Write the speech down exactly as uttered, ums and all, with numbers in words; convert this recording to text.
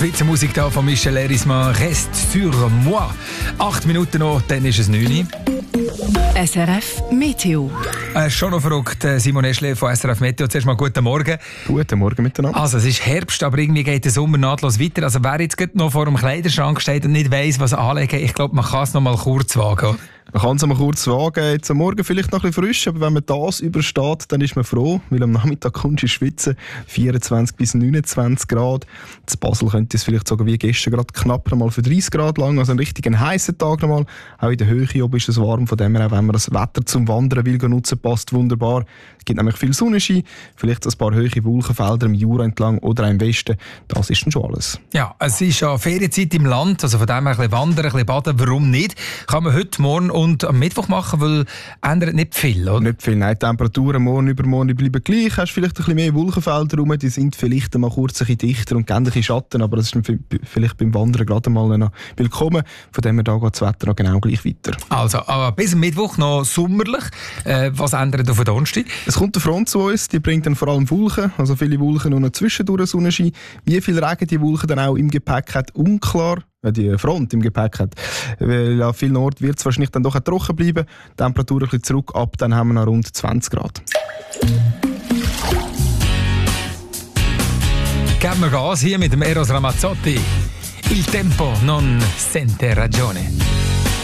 Schweizer Musik da von Michel Erismann. Reste sur moi. Acht Minuten noch, dann ist es neun. S R F Meteo. Äh, schon noch verrückt, Simon Eschle von S R F Meteo. Zuerst mal guten Morgen. Guten Morgen miteinander. Also, es ist Herbst, aber irgendwie geht der Sommer nahtlos weiter. Also, wer jetzt gerade noch vor dem Kleiderschrank steht und nicht weiss, was anlegen, ich glaube, man kann es noch mal kurz wagen. Man kann es mal kurz wagen. Jetzt am Morgen vielleicht noch ein bisschen frisch, aber wenn man das übersteht, dann ist man froh, weil am Nachmittag kommst du in schwitzen. vierundzwanzig bis neunundzwanzig Grad. In Basel könnte es vielleicht sogar wie gestern gerade knapp mal für dreißig Grad lang, also ein richtig heißer Tag nochmal. Auch in der Höhe oben ist es warm, von dem her, auch wenn man das Wetter zum Wandern will nutzen, passt wunderbar. Es gibt nämlich viel Sonnenschein, vielleicht ein paar hohe Wolkenfelder im Jura entlang oder auch im Westen. Das ist dann schon alles. Ja, es ist ja Ferienzeit im Land, also von dem her ein bisschen wandern, ein bisschen baden, warum nicht? Kann man heute, morgen und am Mittwoch machen, weil ändert nicht viel, oder? Nicht viel, nein. Die Temperaturen morgen übermorgen bleiben gleich. Hast vielleicht ein bisschen mehr Wolkenfelder rum, die sind vielleicht mal kurz ein bisschen dichter und geben ein bisschen Schatten, aber das ist vielleicht beim Wandern gerade mal noch willkommen. Von dem her da geht das Wetter auch genau gleich weiter. Also, aber bis am Mittwoch noch sommerlich. Äh, was ändert auf den Donnerstag? Es kommt eine Front zu uns, die bringt dann vor allem Wolken, also viele Wolken und noch zwischendurch Sonnenschein. Wie viel Regen die Wolken dann auch im Gepäck hat, unklar. Die Front im Gepäck hat. Weil an vielen Orten wird es wahrscheinlich dann doch trocken bleiben. Die Temperatur ein bisschen zurück, ab dann haben wir noch rund zwanzig Grad. Geben wir Gas hier mit dem Eros Ramazzotti. Il tempo non sente ragione.